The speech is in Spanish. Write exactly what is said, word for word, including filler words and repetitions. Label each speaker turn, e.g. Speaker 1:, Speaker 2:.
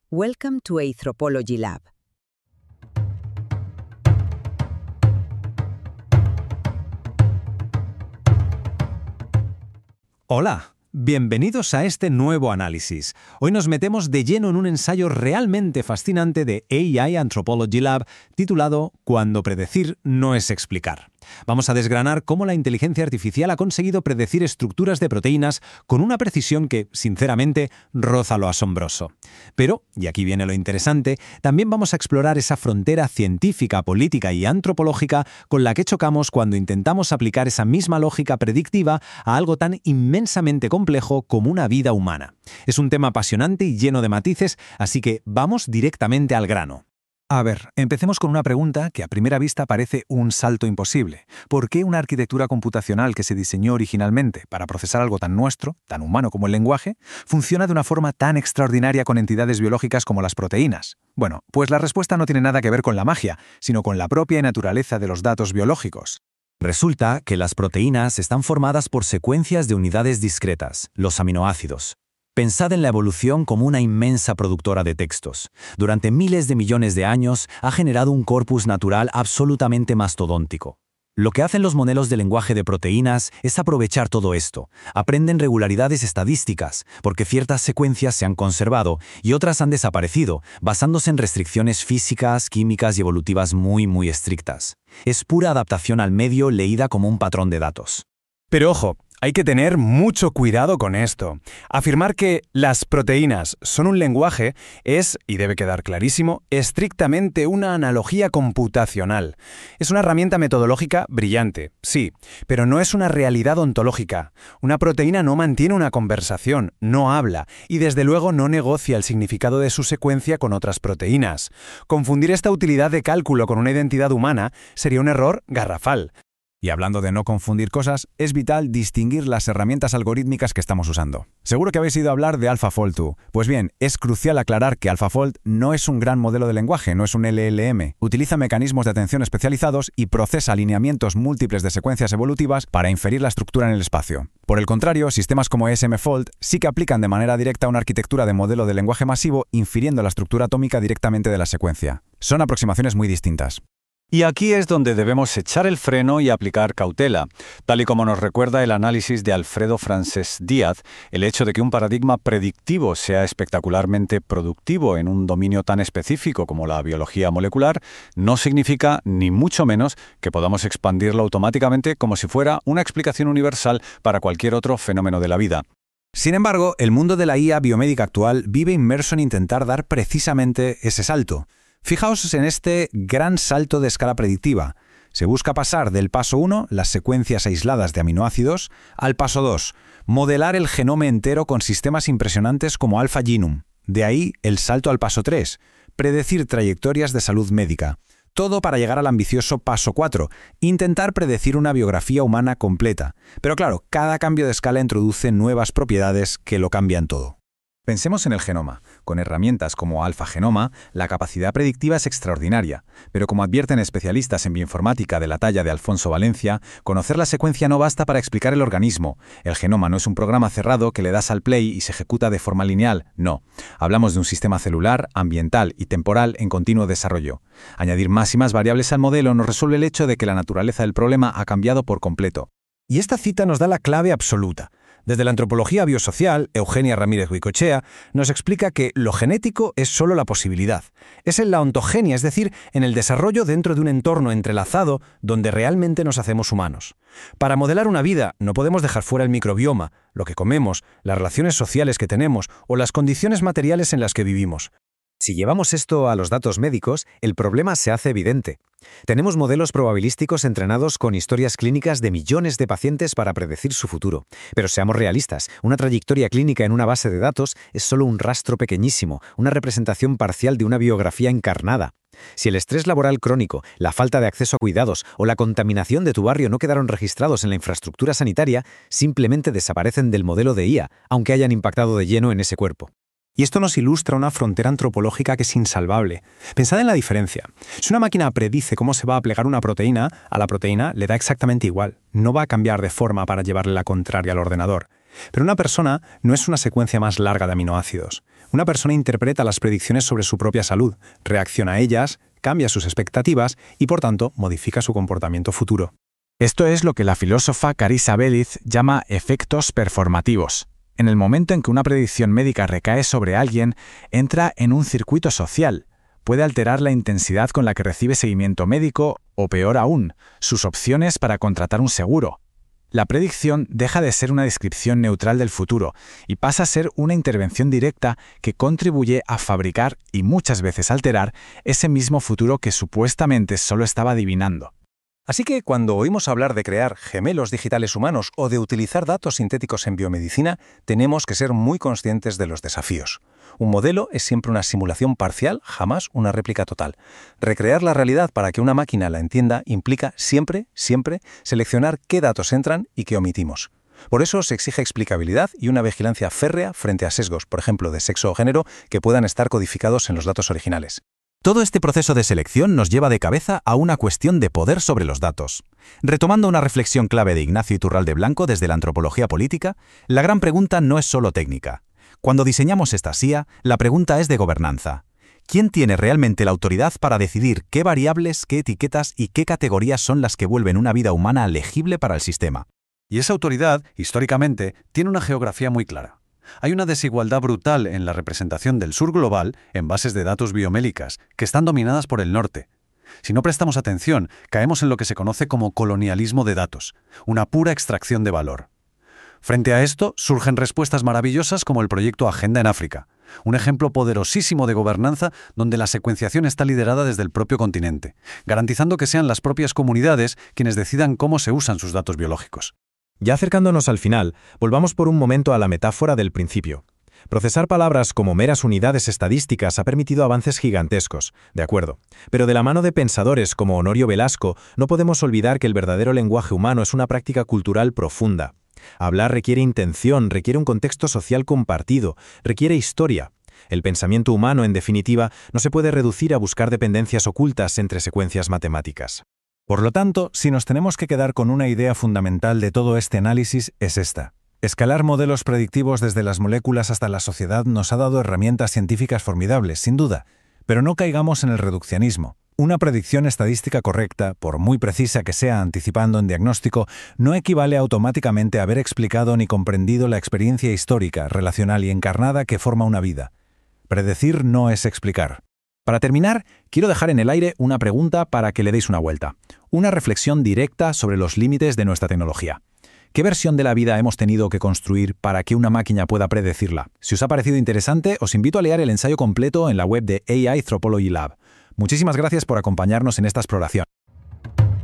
Speaker 1: Welcome to Anthropology Lab.
Speaker 2: Hola, bienvenidos a este nuevo análisis. Hoy nos metemos de lleno en un ensayo realmente fascinante de A I Anthropology Lab titulado Cuando predecir no es explicar. Vamos a desgranar cómo la inteligencia artificial ha conseguido predecir estructuras de proteínas con una precisión que, sinceramente, roza lo asombroso. Pero, y aquí viene lo interesante, también vamos a explorar esa frontera científica, política y antropológica con la que chocamos cuando intentamos aplicar esa misma lógica predictiva a algo tan inmensamente complejo como una vida humana. Es un tema apasionante y lleno de matices, así que vamos directamente al grano.
Speaker 3: A ver, empecemos con una pregunta que a primera vista parece un salto imposible. ¿Por qué una arquitectura computacional que se diseñó originalmente para procesar algo tan nuestro, tan humano como el lenguaje, funciona de una forma tan extraordinaria con entidades biológicas como las proteínas? Bueno, pues la respuesta no tiene nada que ver con la magia, sino con la propia naturaleza de los datos biológicos.
Speaker 2: Resulta que las proteínas están formadas por secuencias de unidades discretas, los aminoácidos. Pensad en la evolución como una inmensa productora de textos. Durante miles de millones de años ha generado un corpus natural absolutamente mastodóntico. Lo que hacen los modelos de lenguaje de proteínas es aprovechar todo esto. Aprenden regularidades estadísticas, porque ciertas secuencias se han conservado y otras han desaparecido, basándose en restricciones físicas, químicas y evolutivas muy, muy estrictas. Es pura adaptación al medio leída como un patrón de datos.
Speaker 3: Pero ojo, hay que tener mucho cuidado con esto. Afirmar que las proteínas son un lenguaje es, y debe quedar clarísimo, estrictamente una analogía computacional. Es una herramienta metodológica brillante, sí, pero no es una realidad ontológica. Una proteína no mantiene una conversación, no habla, y desde luego no negocia el significado de su secuencia con otras proteínas. Confundir esta utilidad de cálculo con una identidad humana sería un error garrafal. Y hablando de no confundir cosas, es vital distinguir las herramientas algorítmicas que estamos usando. Seguro que habéis oído hablar de AlphaFold dos. Pues bien, es crucial aclarar que AlphaFold no es un gran modelo de lenguaje, no es un L L M. Utiliza mecanismos de atención especializados y procesa alineamientos múltiples de secuencias evolutivas para inferir la estructura en el espacio. Por el contrario, sistemas como SMFold sí que aplican de manera directa una arquitectura de modelo de lenguaje masivo, infiriendo la estructura atómica directamente de la secuencia. Son aproximaciones muy distintas.
Speaker 4: Y aquí es donde debemos echar el freno y aplicar cautela. Tal y como nos recuerda el análisis de Alfredo Francés Díaz, el hecho de que un paradigma predictivo sea espectacularmente productivo en un dominio tan específico como la biología molecular no significa, ni mucho menos, que podamos expandirlo automáticamente como si fuera una explicación universal para cualquier otro fenómeno de la vida.
Speaker 3: Sin embargo, el mundo de la I A biomédica actual vive inmerso en intentar dar precisamente ese salto. Fijaos en este gran salto de escala predictiva. Se busca pasar del paso uno, las secuencias aisladas de aminoácidos, al paso dos, modelar el genoma entero con sistemas impresionantes como AlphaGenome. De ahí el salto al paso tres, predecir trayectorias de salud médica. Todo para llegar al ambicioso paso cuatro, intentar predecir una biografía humana completa. Pero claro, cada cambio de escala introduce nuevas propiedades que lo cambian todo. Pensemos en el genoma. Con herramientas como AlphaGenoma, la capacidad predictiva es extraordinaria, pero como advierten especialistas en bioinformática de la talla de Alfonso Valencia, conocer la secuencia no basta para explicar el organismo. El genoma no es un programa cerrado que le das al play y se ejecuta de forma lineal, no. Hablamos de un sistema celular, ambiental y temporal en continuo desarrollo. Añadir más y más variables al modelo nos resuelve el hecho de que la naturaleza del problema ha cambiado por completo.
Speaker 2: Y esta cita nos da la clave absoluta. Desde la antropología biosocial, Eugenia Ramírez Goicoechea nos explica que lo genético es solo la posibilidad. Es en la ontogenia, es decir, en el desarrollo dentro de un entorno entrelazado donde realmente nos hacemos humanos. Para modelar una vida no podemos dejar fuera el microbioma, lo que comemos, las relaciones sociales que tenemos o las condiciones materiales en las que vivimos. Si llevamos esto a los datos médicos, el problema se hace evidente. Tenemos modelos probabilísticos entrenados con historias clínicas de millones de pacientes para predecir su futuro. Pero seamos realistas, una trayectoria clínica en una base de datos es solo un rastro pequeñísimo, una representación parcial de una biografía encarnada. Si el estrés laboral crónico, la falta de acceso a cuidados o la contaminación de tu barrio no quedaron registrados en la infraestructura sanitaria, simplemente desaparecen del modelo de I A, aunque hayan impactado de lleno en ese cuerpo.
Speaker 3: Y esto nos ilustra una frontera antropológica que es insalvable. Pensad en la diferencia. Si una máquina predice cómo se va a plegar una proteína, a la proteína le da exactamente igual. No va a cambiar de forma para llevarle la contraria al ordenador.
Speaker 2: Pero una persona no es una secuencia más larga de aminoácidos. Una persona interpreta las predicciones sobre su propia salud, reacciona a ellas, cambia sus expectativas y, por tanto, modifica su comportamiento futuro.
Speaker 3: Esto es lo que la filósofa Carissa Belliz llama efectos performativos. En el momento en que una predicción médica recae sobre alguien, entra en un circuito social. Puede alterar la intensidad con la que recibe seguimiento médico o, peor aún, sus opciones para contratar un seguro. La predicción deja de ser una descripción neutral del futuro y pasa a ser una intervención directa que contribuye a fabricar y muchas veces alterar ese mismo futuro que supuestamente solo estaba adivinando.
Speaker 2: Así que cuando oímos hablar de crear gemelos digitales humanos o de utilizar datos sintéticos en biomedicina, tenemos que ser muy conscientes de los desafíos. Un modelo es siempre una simulación parcial, jamás una réplica total. Recrear la realidad para que una máquina la entienda implica siempre, siempre, seleccionar qué datos entran y qué omitimos. Por eso se exige explicabilidad y una vigilancia férrea frente a sesgos, por ejemplo, de sexo o género, que puedan estar codificados en los datos originales.
Speaker 3: Todo este proceso de selección nos lleva de cabeza a una cuestión de poder sobre los datos. Retomando una reflexión clave de Ignacio Iturralde Blanco desde la antropología política, la gran pregunta no es solo técnica. Cuando diseñamos esta S I A, la pregunta es de gobernanza. ¿Quién tiene realmente la autoridad para decidir qué variables, qué etiquetas y qué categorías son las que vuelven una vida humana legible para el sistema?
Speaker 4: Y esa autoridad, históricamente, tiene una geografía muy clara. Hay una desigualdad brutal en la representación del sur global en bases de datos biomélicas, que están dominadas por el norte. Si no prestamos atención, caemos en lo que se conoce como colonialismo de datos, una pura extracción de valor. Frente a esto, surgen respuestas maravillosas como el proyecto Agenda en África, un ejemplo poderosísimo de gobernanza donde la secuenciación está liderada desde el propio continente, garantizando que sean las propias comunidades quienes decidan cómo se usan sus datos biológicos.
Speaker 2: Ya acercándonos al final, volvamos por un momento a la metáfora del principio. Procesar palabras como meras unidades estadísticas ha permitido avances gigantescos, de acuerdo. Pero de la mano de pensadores como Honorio Velasco, no podemos olvidar que el verdadero lenguaje humano es una práctica cultural profunda. Hablar requiere intención, requiere un contexto social compartido, requiere historia. El pensamiento humano, en definitiva, no se puede reducir a buscar dependencias ocultas entre secuencias matemáticas.
Speaker 3: Por lo tanto, si nos tenemos que quedar con una idea fundamental de todo este análisis, es esta. Escalar modelos predictivos desde las moléculas hasta la sociedad nos ha dado herramientas científicas formidables, sin duda, pero no caigamos en el reduccionismo. Una predicción estadística correcta, por muy precisa que sea anticipando en diagnóstico, no equivale automáticamente a haber explicado ni comprendido la experiencia histórica, relacional y encarnada que forma una vida. Predecir no es explicar. Para terminar, quiero dejar en el aire una pregunta para que le deis una vuelta. Una reflexión directa sobre los límites de nuestra tecnología. ¿Qué versión de la vida hemos tenido que construir para que una máquina pueda predecirla? Si os ha parecido interesante, os invito a leer el ensayo completo en la web de A I Anthropology Lab. Muchísimas gracias por acompañarnos en esta exploración.